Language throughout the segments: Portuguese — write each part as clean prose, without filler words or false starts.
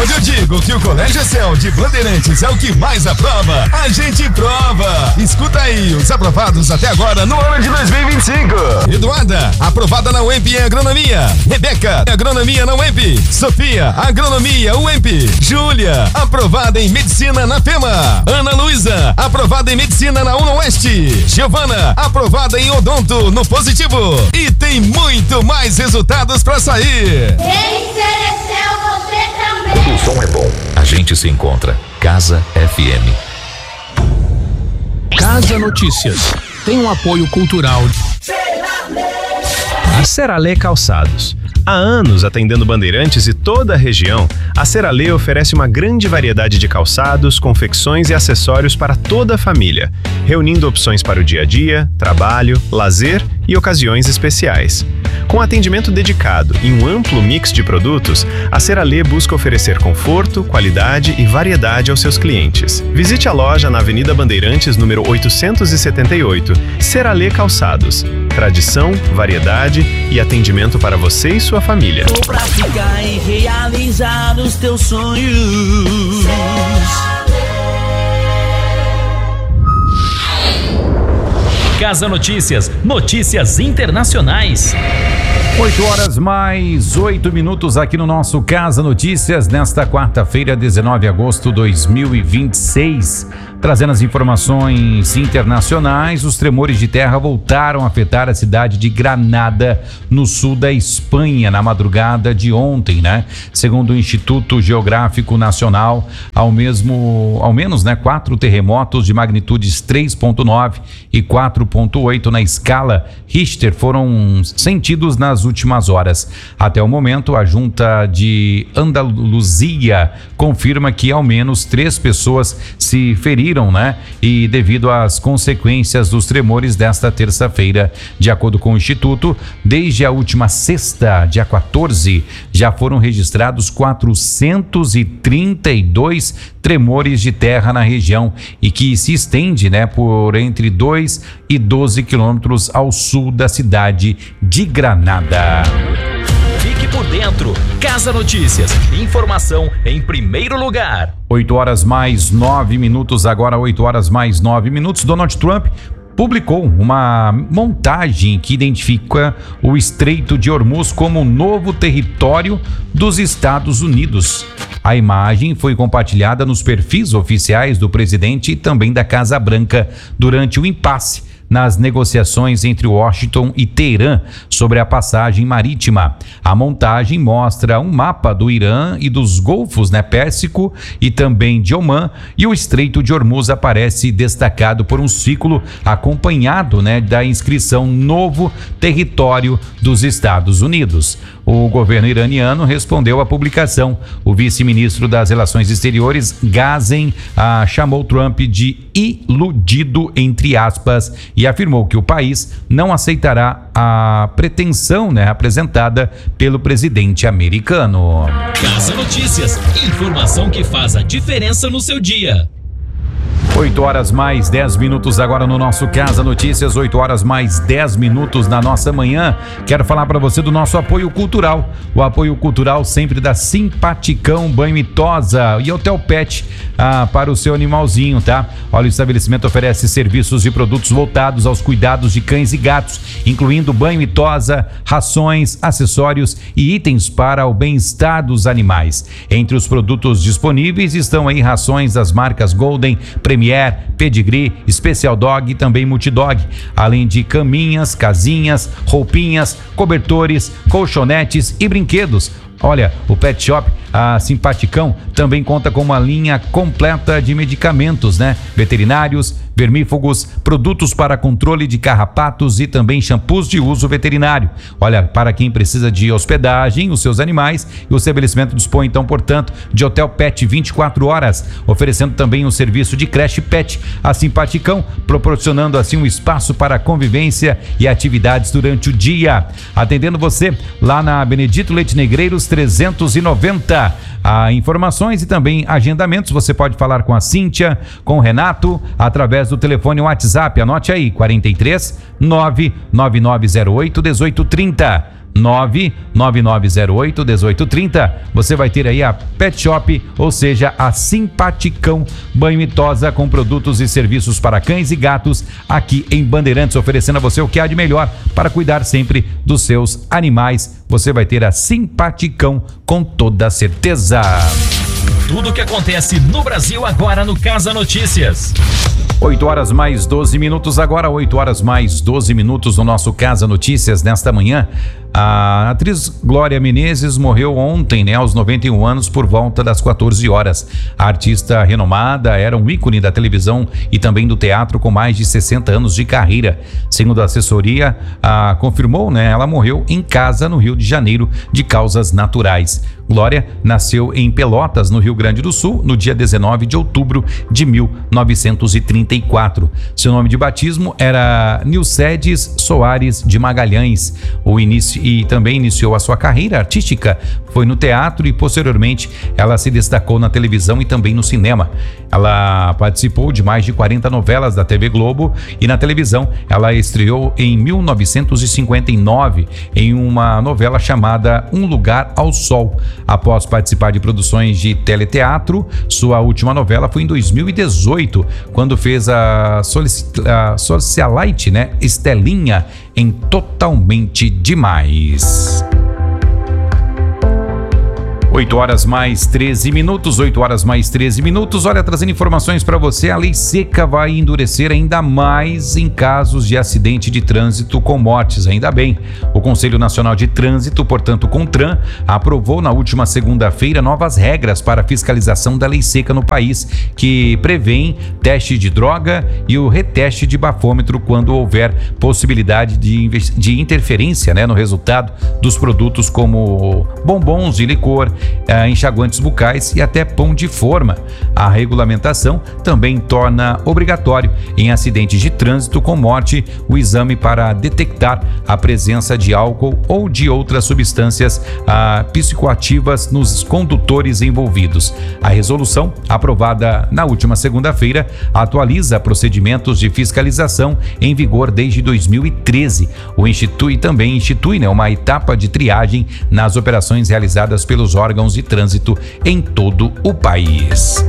Quando eu digo que o Colégio Excel de Bandeirantes é o que mais aprova, a gente prova. Escuta aí os aprovados até agora no ano de 2025. Eduarda, aprovada na UEMP em Agronomia. Rebeca, Agronomia na UEMP. Sofia, Agronomia UEMP. Júlia, aprovada em Medicina na FEMA. Ana Luísa, aprovada em Medicina na UNOeste. Giovana, aprovada em Odonto no Positivo. E tem muito mais resultados pra sair. Quem mereceu você também. O som é bom, a gente se encontra. Casa FM. Casa Notícias tem um apoio cultural. A Seralê Calçados. Há anos atendendo Bandeirantes e toda a região, a Seralê oferece uma grande variedade de calçados, confecções e acessórios para toda a família, reunindo opções para o dia a dia, trabalho, lazer e ocasiões especiais. Com atendimento dedicado e um amplo mix de produtos, a Seralê busca oferecer conforto, qualidade e variedade aos seus clientes. Visite a loja na Avenida Bandeirantes, número 878. Seralê Calçados. Tradição, variedade e atendimento para você e sua família. Vou pra ficar e realizar os teus sonhos. Casa Notícias, notícias internacionais. 8 mais 8 minutos aqui no nosso Casa Notícias, nesta quarta-feira, 19 de agosto de 2026. Trazendo as informações internacionais, os tremores de terra voltaram a afetar a cidade de Granada, no sul da Espanha, na madrugada de ontem, né? Segundo o Instituto Geográfico Nacional, ao menos 4 terremotos de magnitudes 3.9 e 4.8 na escala Richter foram sentidos nas últimas horas. Até o momento, a Junta de Andaluzia confirma que ao menos 3 pessoas se feriram, né? E devido às consequências dos tremores desta terça-feira, de acordo com o Instituto, desde a última sexta, dia 14, já foram registrados 432 tremores de terra na região e que se estende, né, por entre 2 e 12 quilômetros ao sul da cidade de Granada. Fique por dentro. Casa Notícias. Informação em primeiro lugar. 8 mais 9 minutos, agora 8 mais 9 minutos. Donald Trump publicou uma montagem que identifica o Estreito de Hormuz como um novo território dos Estados Unidos. A imagem foi compartilhada nos perfis oficiais do presidente e também da Casa Branca durante o impasse nas negociações entre Washington e Teherã sobre a passagem marítima. A montagem mostra um mapa do Irã e dos Golfos, né, Pérsico e também de Omã, e o Estreito de Hormuz aparece destacado por um círculo acompanhado, né, da inscrição Novo Território dos Estados Unidos. O governo iraniano respondeu à publicação. O vice-ministro das Relações Exteriores, Ghasem, chamou Trump de iludido, entre aspas, e afirmou que o país não aceitará a pretensão, né, apresentada pelo presidente americano. Casa Notícias, informação que faz a diferença no seu dia. 8 mais 10 minutos agora no nosso Casa Notícias, 8 mais 10 minutos na nossa manhã. Quero falar para você do nosso apoio cultural. O apoio cultural sempre da Simpaticão Banho e Tosa e Hotel Pet para o seu animalzinho, tá? Olha, o estabelecimento oferece serviços e produtos voltados aos cuidados de cães e gatos, incluindo banho e tosa, rações, acessórios e itens para o bem-estar dos animais. Entre os produtos disponíveis estão aí rações das marcas Golden, Premier, Pedigree, Special Dog e também Multidog, além de caminhas, casinhas, roupinhas, cobertores, colchonetes e brinquedos. Olha, o Pet Shop, a Simpaticão, também conta com uma linha completa de medicamentos, né? Veterinários, vermífugos, produtos para controle de carrapatos e também shampoos de uso veterinário. Olha, para quem precisa de hospedagem, os seus animais, o estabelecimento dispõe então, portanto, de Hotel Pet 24 horas, oferecendo também um serviço de creche pet. A Simpaticão, proporcionando assim um espaço para convivência e atividades durante o dia. Atendendo você lá na Benedito Leite Negreiros 390. Informações e também agendamentos, você pode falar com a Cíntia, com o Renato, através do telefone WhatsApp, anote aí, 43 99908 1830. 99908-1830. Você vai ter aí a Pet Shop, ou seja, a Simpaticão Banho e Tosa, com produtos e serviços para cães e gatos aqui em Bandeirantes, oferecendo a você o que há de melhor para cuidar sempre dos seus animais. Você vai ter a Simpaticão com toda certeza. Tudo o que acontece no Brasil agora no Casa Notícias. 8 horas mais 12 minutos agora, 8 horas mais 12 minutos no nosso Casa Notícias nesta manhã. A atriz Glória Menezes morreu ontem, né, aos 91 anos, por volta das 14 horas. A artista renomada era um ícone da televisão e também do teatro, com mais de 60 anos de carreira. Segundo a assessoria, confirmou, né, ela morreu em casa no Rio de Janeiro de causas naturais. Glória nasceu em Pelotas, no Rio Grande do Sul, no dia 19 de outubro de 1934. Seu nome de batismo era Nilcedes Soares de Magalhães. E também iniciou a sua carreira artística. Foi no teatro e posteriormente ela se destacou na televisão e também no cinema. Ela participou de mais de 40 novelas da TV Globo e na televisão ela estreou em 1959 em uma novela chamada Um Lugar ao Sol. Após participar de produções de teleteatro, sua última novela foi em 2018, quando fez a socialite, né, Estelinha, em Totalmente Demais. 8 horas mais 13 minutos, 8 horas mais 13 minutos. Olha, trazendo informações para você, a lei seca vai endurecer ainda mais em casos de acidente de trânsito com mortes, ainda bem. O Conselho Nacional de Trânsito, portanto o CONTRAN, aprovou na última segunda-feira novas regras para a fiscalização da lei seca no país, que prevêem teste de droga e o reteste de bafômetro quando houver possibilidade de interferência, né, no resultado dos produtos como bombons de licor, enxaguantes bucais e até pão de forma. A regulamentação também torna obrigatório, em acidentes de trânsito com morte, o exame para detectar a presença de álcool ou de outras substâncias psicoativas nos condutores envolvidos. A resolução, aprovada na última segunda-feira, atualiza procedimentos de fiscalização em vigor desde 2013. Também institui, né, uma etapa de triagem nas operações realizadas pelos órgãos de trânsito em todo o país.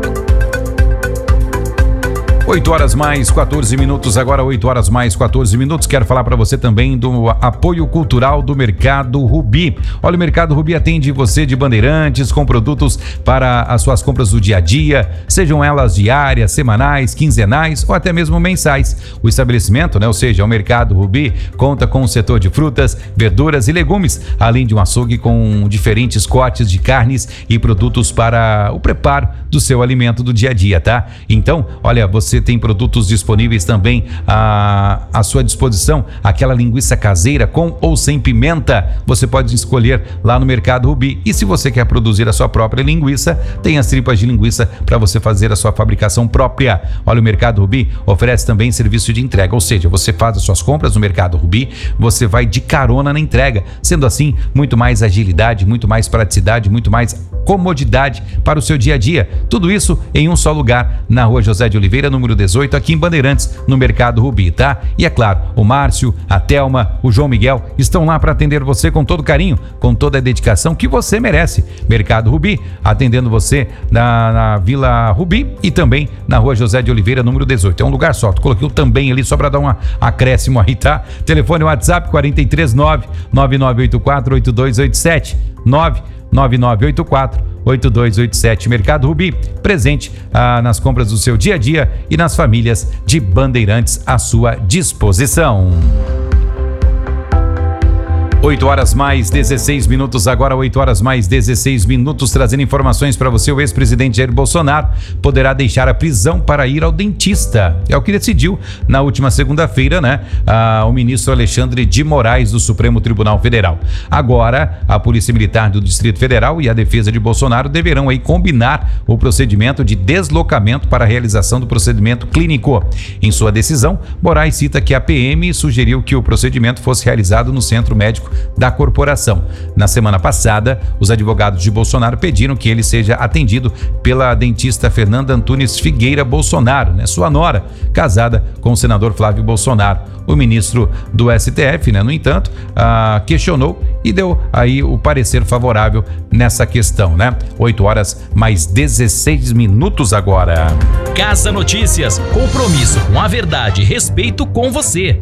8 horas mais 14 minutos, agora 8 horas mais 14 minutos. Quero falar para você também do apoio cultural do Mercado Rubi. Olha, o Mercado Rubi atende você de Bandeirantes com produtos para as suas compras do dia a dia, sejam elas diárias, semanais, quinzenais ou até mesmo mensais. O estabelecimento, né, ou seja, o Mercado Rubi, conta com um setor de frutas, verduras e legumes, além de um açougue com diferentes cortes de carnes e produtos para o preparo do seu alimento do dia a dia, tá? Então, olha, você tem produtos disponíveis também à sua disposição. Aquela linguiça caseira com ou sem pimenta, você pode escolher lá no Mercado Rubi. E se você quer produzir a sua própria linguiça, tem as tripas de linguiça para você fazer a sua fabricação própria. Olha, o Mercado Rubi oferece também serviço de entrega, ou seja, você faz as suas compras no Mercado Rubi, você vai de carona na entrega. Sendo assim, muito mais agilidade, muito mais praticidade, muito mais comodidade para o seu dia a dia. Tudo isso em um só lugar, na Rua José de Oliveira, número 18, aqui em Bandeirantes, no Mercado Rubi, tá? E é claro, o Márcio, a Thelma, o João Miguel estão lá para atender você com todo carinho, com toda a dedicação que você merece. Mercado Rubi, atendendo você na Vila Rubi e também na Rua José de Oliveira, número 18. É um lugar só, coloquei o também ali só para dar um acréscimo aí, tá? Telefone WhatsApp 439-9984-8287, 99984-8287. Mercado Rubi, presente nas compras do seu dia a dia e nas famílias de Bandeirantes à sua disposição. 8 horas mais 16 minutos, agora 8 horas mais 16 minutos, trazendo informações para você. O ex-presidente Jair Bolsonaro poderá deixar a prisão para ir ao dentista. É o que decidiu na última segunda-feira, né? O ministro Alexandre de Moraes do Supremo Tribunal Federal. Agora, a Polícia Militar do Distrito Federal e a defesa de Bolsonaro deverão aí combinar o procedimento de deslocamento para a realização do procedimento clínico. Em sua decisão, Moraes cita que a PM sugeriu que o procedimento fosse realizado no Centro Médico da corporação. Na semana passada, os advogados de Bolsonaro pediram que ele seja atendido pela dentista Fernanda Antunes Figueira Bolsonaro, né, sua nora, casada com o senador Flávio Bolsonaro. O ministro do STF, no entanto, questionou e deu aí o parecer favorável nessa questão, 8h mais 16 agora. Casa Notícias, compromisso com a verdade e respeito com você.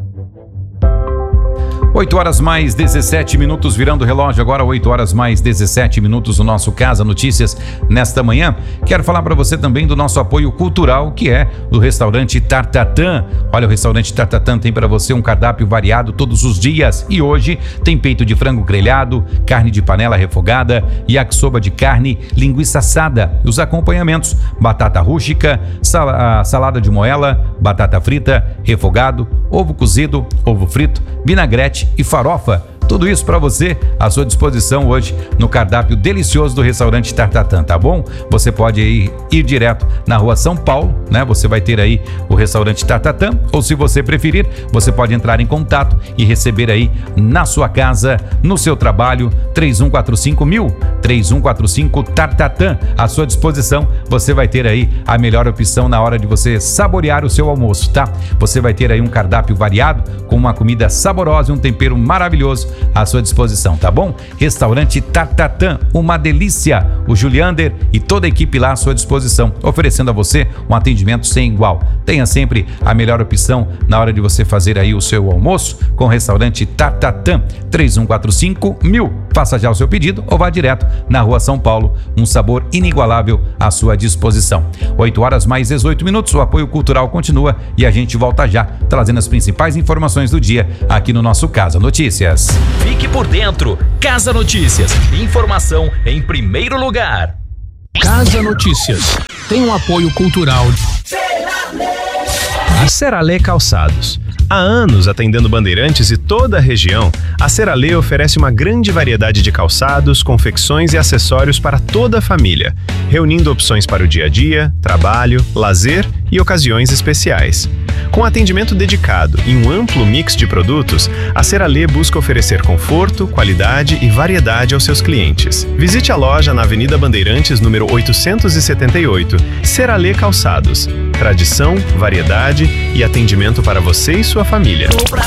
8h mais 17, virando o relógio agora, 8h mais 17 no nosso Casa Notícias nesta manhã. Quero falar para você também do nosso apoio cultural, que é o restaurante Tartatã. Olha, o restaurante Tartatã tem para você um cardápio variado todos os dias e hoje tem peito de frango grelhado, carne de panela refogada, yakisoba de carne, linguiça assada, os acompanhamentos, batata rústica, salada de moela, batata frita, refogado, ovo cozido, ovo frito, vinagrete e farofa. Tudo isso para você à sua disposição hoje no cardápio delicioso do restaurante Tartatã, tá bom? Você pode ir direto na rua São Paulo, Você vai ter aí o restaurante Tartatã, ou se você preferir, você pode entrar em contato e receber aí na sua casa, no seu trabalho, 3145.000, 3145 Tartatã, à sua disposição. Você vai ter aí a melhor opção na hora de você saborear o seu almoço, tá? Você vai ter aí um cardápio variado com uma comida saborosa e um tempero maravilhoso à sua disposição, tá bom? Restaurante Tartatã, uma delícia. O Juliander e toda a equipe lá à sua disposição, oferecendo a você um atendimento sem igual. Tenha sempre a melhor opção na hora de você fazer aí o seu almoço com o restaurante Tartatã, 3145.000. Faça já o seu pedido ou vá direto na rua São Paulo, um sabor inigualável à sua disposição. 8h mais 18, o apoio cultural continua e a gente volta já, trazendo as principais informações do dia aqui no nosso Casa Notícias. Fique por dentro. Casa Notícias. Informação em primeiro lugar. Casa Notícias. Tem um apoio cultural de Seralê Calçados. Há anos atendendo Bandeirantes e toda a região, a Seralê oferece uma grande variedade de calçados, confecções e acessórios para toda a família, reunindo opções para o dia a dia, trabalho, lazer e ocasiões especiais. Com atendimento dedicado e um amplo mix de produtos, a Seralê busca oferecer conforto, qualidade e variedade aos seus clientes. Visite a loja na Avenida Bandeirantes, número 878. Seralê Calçados. Tradição, variedade e atendimento para você e sua família.